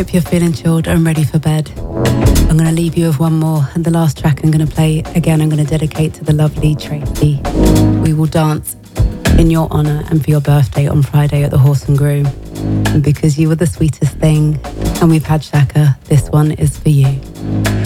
hope you're feeling chilled and ready for bed. I'm going to leave you with one more, and the last track I'm going to play, again, I'm going to dedicate to the lovely Tracy. We will dance in your honour and for your birthday on Friday at the Horse and Groom. And because you were the sweetest thing, and we've had Shaka, this one is for you.